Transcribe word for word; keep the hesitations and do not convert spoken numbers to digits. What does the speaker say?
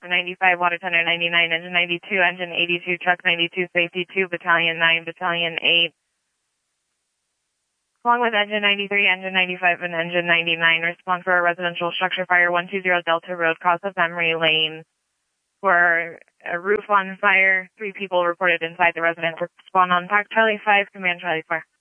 ninety-five, Water Tender ninety-nine, Engine ninety-two, Engine eighty-two, Truck ninety-two, Safety two, Battalion nine, Battalion eight. Along with Engine ninety-three, Engine ninety-five, and Engine ninety-nine, respond for a residential structure fire one two zero Delta Road, cross of Emery Lane. For a roof on fire, three people reported inside the residence. Respond on Pac Charlie five, Command Charlie four.